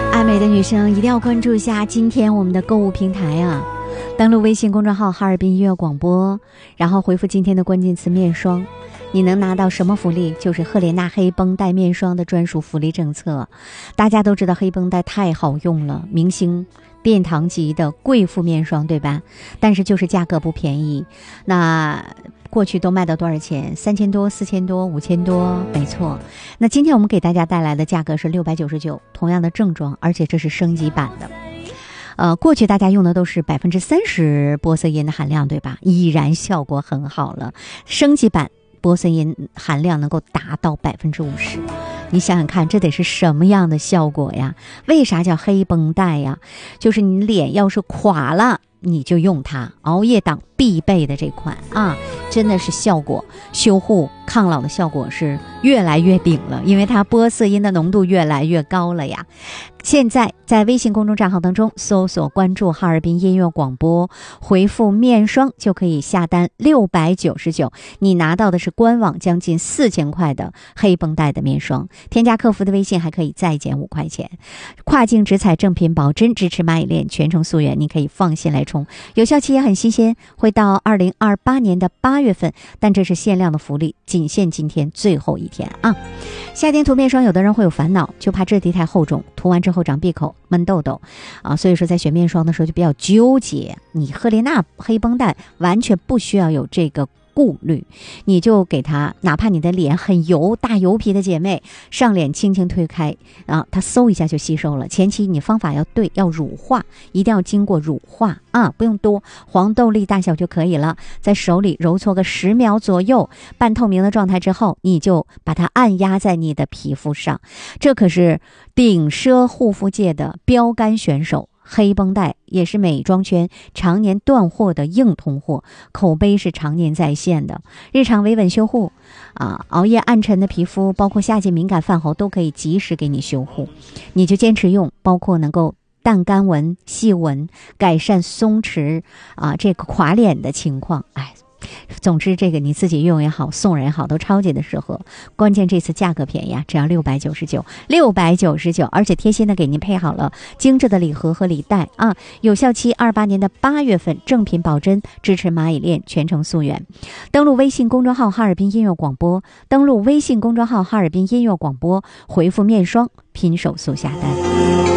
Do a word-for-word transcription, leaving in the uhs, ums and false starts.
爱美的女生一定要关注一下今天我们的购物平台啊！登录微信公众号哈尔滨音乐广播，然后回复今天的关键词面霜，你能拿到什么福利？就是赫莲娜黑绷带面霜的专属福利政策。大家都知道黑绷带太好用了，明星殿堂级的贵妇面霜，对吧？但是就是价格不便宜，那过去都卖到多少钱？三千多、四千多、五千多，没错。那今天我们给大家带来的价格是六百九十九，同样的正装，而且这是升级版的。呃，过去大家用的都是百分之三十玻色因的含量，对吧？依然效果很好了。升级版玻色因含量能够达到百分之五十，你想想看，这得是什么样的效果呀？为啥叫黑绷带呀？就是你脸要是垮了，你就用它，熬夜党必备的这款啊，真的是效果修护抗老的效果是越来越顶了，因为它玻色因的浓度越来越高了呀。现在在微信公众账号当中搜索关注哈尔滨音乐广播，回复面霜就可以下单六百九十九，你拿到的是官网将近四千块的黑绷带的面霜，添加客服的微信还可以再减五块钱。跨境直采正品保真，支持蚂蚁链，全程溯源，你可以放心来冲，有效期也很新鲜，会到二零二八年的八月份，但这是限量的福利，仅限今天最后一天啊！夏天涂面霜，有的人会有烦恼，就怕质地太厚重，涂完之后长闭口、闷痘痘啊，所以说在选面霜的时候就比较纠结。你赫莲娜黑绷带完全不需要有这个顾虑，你就给它，哪怕你的脸很油、大油皮的姐妹，上脸轻轻推开啊，它嗖一下就吸收了。前期你方法要对，要乳化，一定要经过乳化啊，不用多，黄豆粒大小就可以了。在手里揉搓个十秒左右，半透明的状态之后，你就把它按压在你的皮肤上。这可是顶奢护肤界的标杆选手。黑绷带也是美妆圈常年断货的硬通货，口碑是常年在线的。日常维稳修护啊，熬夜暗沉的皮肤，包括夏季敏感泛红都可以及时给你修护，你就坚持用，包括能够淡干纹、细纹，改善松弛啊这个垮脸的情况。哎，总之这个你自己用也好，送人也好，都超级的适合。关键这次价格便宜啊，只要六百九十九，六百九十九，而且贴心的给您配好了精致的礼盒和礼袋啊。有效期二八年的八月份，正品保真，支持蚂蚁链，全程溯源。登录微信公众号哈尔滨音乐广播，登录微信公众号哈尔滨音乐广播，回复面霜，拼手速下单。